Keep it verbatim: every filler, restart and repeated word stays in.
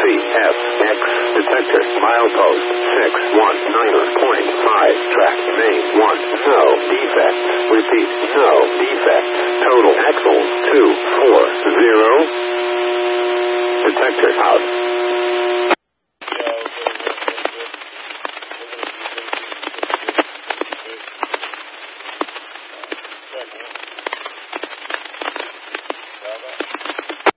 F, X, detector, milepost, six one nine point five, track, main, one, no, defects, repeat, no, defects, total axles, two four zero, detector out.